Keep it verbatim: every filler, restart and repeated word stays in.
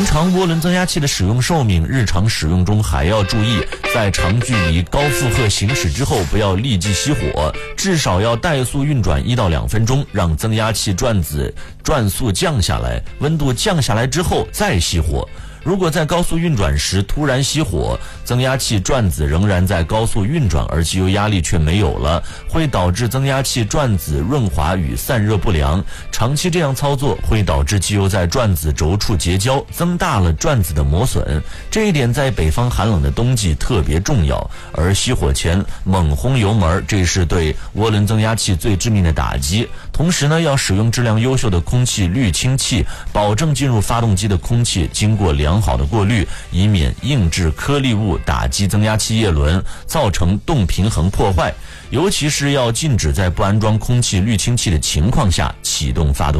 延长涡轮增压器的使用寿命，日常使用中还要注意，在长距离高负荷行驶之后，不要立即熄火，至少要怠速运转一到两分钟，让增压器转子转速降下来，温度降下来之后再熄火。如果在高速运转时突然熄火，增压器转子仍然在高速运转，而机油压力却没有了，会导致增压器转子润滑与散热不良。长期这样操作会导致机油在转子轴处结胶，增大了转子的磨损。这一点在北方寒冷的冬季特别重要。而熄火前猛轰油门，这是对涡轮增压器最致命的打击。同时呢，要使用质量优秀的空气滤清器，保证进入发动机的空气经过良好的过滤，以免硬质颗粒物打击增压器叶轮，造成动平衡破坏。尤其是要禁止在不安装空气滤清器的情况下启动发动机。